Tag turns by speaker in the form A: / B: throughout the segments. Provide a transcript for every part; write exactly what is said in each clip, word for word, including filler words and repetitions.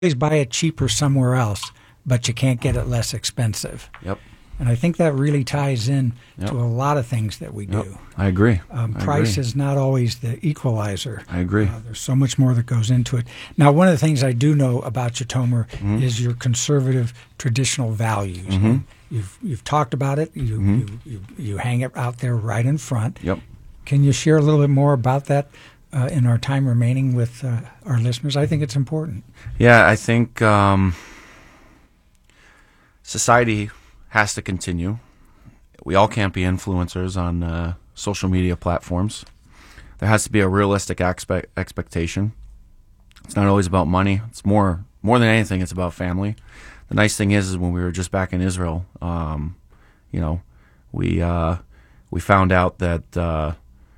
A: always buy it cheaper somewhere else, but you can't get it less expensive.
B: Yep.
A: And I think that really ties in
B: Yep.
A: to a lot of things that we
B: Yep.
A: do.
B: I agree.
A: Um,
B: I
A: price
B: agree.
A: is not always the equalizer.
B: I agree.
A: Uh, there's so much more that goes into it. Now, one of the things I do know about you, Tomer,
B: Mm-hmm.
A: is your conservative traditional values.
B: Mm-hmm.
A: You've you've talked about it. You,
B: Mhm.
A: you you you hang it out there right in front.
B: Yep.
A: Can you share a little bit more about that uh, in our time remaining with uh, our listeners? I think it's important.
B: Yeah, I think um, society has to continue. We all can't be influencers on uh, social media platforms. There has to be a realistic expe- expectation. It's not always about money. It's more more than anything, it's about family. The nice thing is, is when we were just back in Israel, um, you know, we uh, we found out that uh,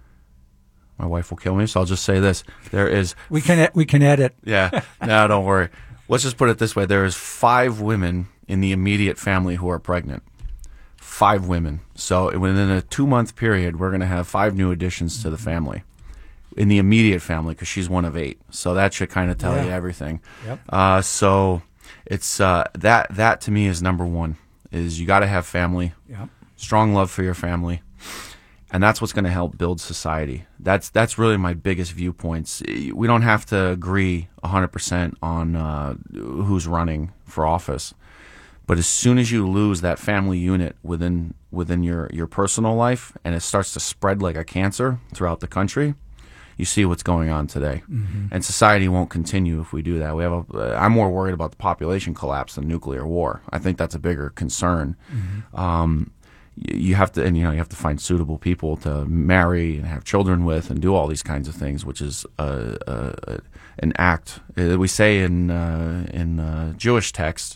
B: my wife will kill me, so I'll just say this: there is
A: We can we can edit.
B: yeah, no, don't worry. Let's just put it this way: there is five women in the immediate family who are pregnant. Five women. So within a two-month period, we're going to have five new additions to the family, in the immediate family, because she's one of eight. So that should kind of tell
A: Yeah.
B: you everything.
A: Yep.
B: Uh, so it's uh, that that to me is number one. Is you got to have family,
A: Yep.
B: strong love for your family, and that's what's going to help build society. That's that's really my biggest viewpoints. We don't have to agree one hundred percent on uh, who's running for office. But as soon as you lose that family unit within within your, your personal life, and it starts to spread like a cancer throughout the country, you see what's going on today.
A: Mm-hmm.
B: And society won't continue if we do that. We have a, uh, I'm more worried about the population collapse than nuclear war. I think that's a bigger concern.
A: Mm-hmm.
B: Um, you, you have to, and you know, you have to find suitable people to marry and have children with, and do all these kinds of things, which is a, a, a, an act. Uh, we say in uh, in uh, Jewish texts,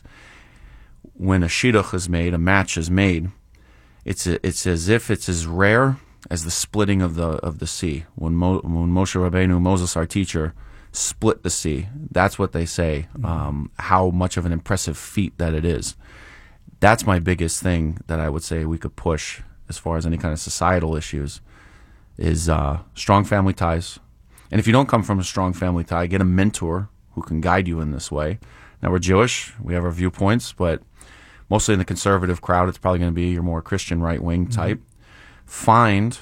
B: when a shidduch is made, a match is made, it's a, it's as if it's as rare as the splitting of the of the sea. When, Mo, when Moshe Rabbeinu, Moses, our teacher, split the sea, that's what they say.
A: Mm-hmm.
B: Um, how much of an impressive feat that it is. That's my biggest thing that I would say we could push as far as any kind of societal issues is uh, strong family ties. And if you don't come from a strong family tie, get a mentor who can guide you in this way. Now, we're Jewish, we have our viewpoints, but mostly in the conservative crowd, it's probably going to be your more Christian right-wing type. Mm-hmm. Find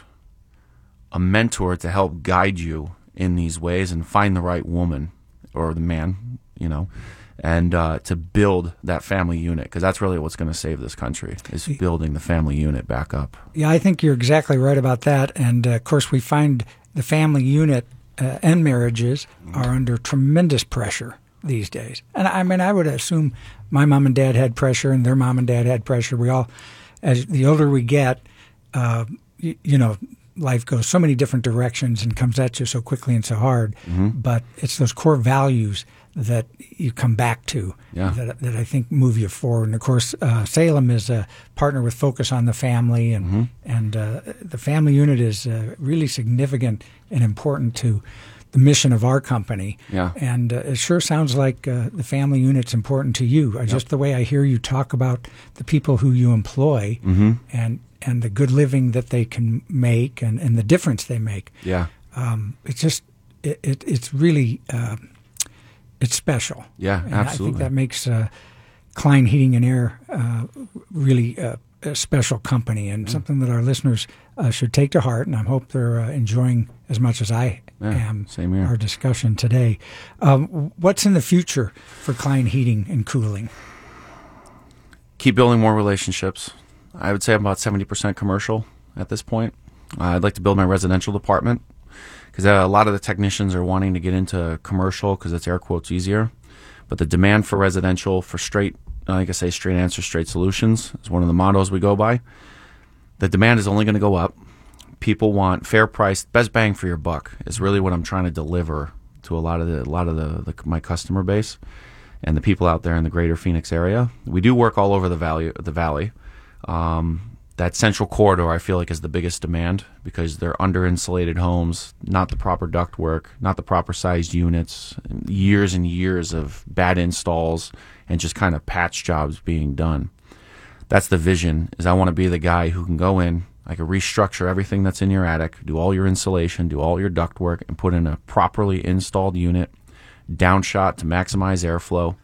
B: a mentor to help guide you in these ways, and find the right woman or the man, you know, and uh, to build that family unit, because that's really what's going to save this country, is building the family unit back up.
A: Yeah, I think you're exactly right about that. And, uh, of course, we find the family unit uh, and marriages are under tremendous pressure these days. And I mean, I would assume my mom and dad had pressure, and their mom and dad had pressure. We all, as the older we get, uh, you, you know, life goes so many different directions and comes at you so quickly and so hard.
B: Mm-hmm.
A: But it's those core values that you come back to
B: yeah.
A: that, that I think move you forward. And of course, uh, Salem is a partner with Focus on the Family, and
B: mm-hmm.
A: and uh, the family unit is uh, really significant and important to the mission of our company.
B: Yeah.
A: And uh, it sure sounds like uh, the family unit's important to you. Yep. Just the way I hear you talk about the people who you employ,
B: mm-hmm.
A: and and the good living that they can make, and, and the difference they make.
B: Yeah.
A: Um, it's just it, it it's really uh, it's special.
B: Yeah,
A: and
B: absolutely.
A: I think that makes uh, Klein Heating and Air uh, really uh, a special company, and
B: yeah.
A: something that our listeners uh, should take to heart. And I hope they're uh, enjoying as much as I
B: yeah,
A: am
B: same here.
A: our discussion today. Um, what's in the future for Klein Heating and Cooling?
B: Keep building more relationships. I would say I'm about seventy percent commercial at this point. Uh, I'd like to build my residential department, because uh, a lot of the technicians are wanting to get into commercial because it's air quotes easier. But the demand for residential, for straight, like I say, straight answers, straight solutions, is one of the mottos we go by. The demand is only going to go up. People want fair price, best bang for your buck is really what I'm trying to deliver to a lot of the, a lot of the, the my customer base and the people out there in the greater Phoenix area. We do work all over the valley. The valley. Um, that central corridor, I feel like, is the biggest demand, because they're under-insulated homes, not the proper ductwork, not the proper sized units, years and years of bad installs, and just kind of patch jobs being done. That's the vision, is I want to be the guy who can go in, I can restructure everything that's in your attic, do all your insulation, do all your ductwork, and put in a properly installed unit, downshot to maximize airflow.